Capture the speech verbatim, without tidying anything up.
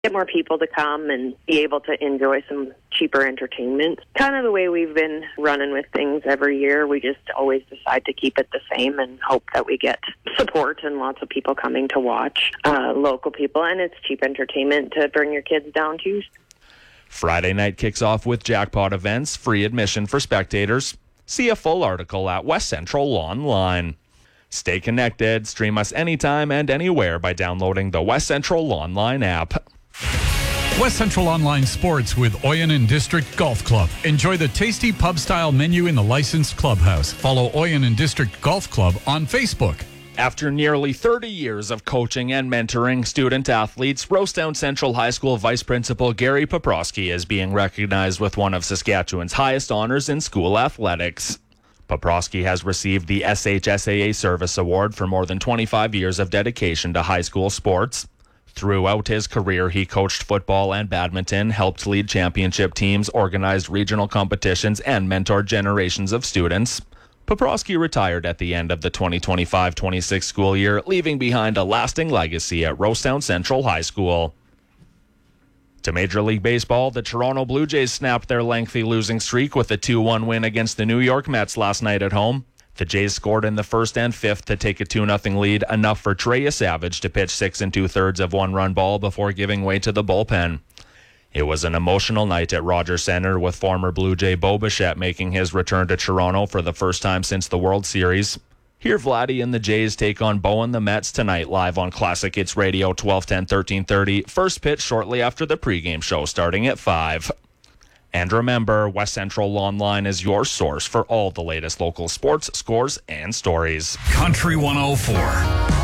get more people to come and be able to enjoy some cheaper entertainment. Kind of the way we've been running with things every year. We just always decide to keep it the same and hope that we get support and lots of people coming to watch, uh, local people, and it's cheap entertainment to bring your kids down to. Friday night kicks off with jackpot events, free admission for spectators. See a full article at West Central Online. Stay connected, stream us anytime and anywhere by downloading the West Central Online app. West Central Online Sports with Oyen District Golf Club. Enjoy the tasty pub-style menu in the licensed clubhouse. Follow Oyen District Golf Club on Facebook. After nearly thirty years of coaching and mentoring student athletes, Rosedown Central High School Vice Principal Gary Poprosky is being recognized with one of Saskatchewan's highest honors in school athletics. Poprosky has received the S H S A A Service Award for more than twenty-five years of dedication to high school sports. Throughout his career, he coached football and badminton, helped lead championship teams, organized regional competitions, and mentored generations of students. Poprosky retired at the end of the twenty twenty-five twenty-six school year, leaving behind a lasting legacy at Rosedown Central High School. To Major League Baseball, the Toronto Blue Jays snapped their lengthy losing streak with a two one win against the New York Mets last night at home. The Jays scored in the first and fifth to take a two nothing lead, enough for Trey Savage to pitch six and two-thirds of one-run ball before giving way to the bullpen. It was an emotional night at Rogers Center, with former Blue Jay Bo Bichette making his return to Toronto for the first time since the World Series. Hear Vladdy and the Jays take on Bo and the Mets tonight live on Classic Hits Radio, twelve ten, thirteen thirty. First pitch shortly after the pregame show starting at five. And remember, West Central Online is your source for all the latest local sports, scores, and stories. Country one oh four.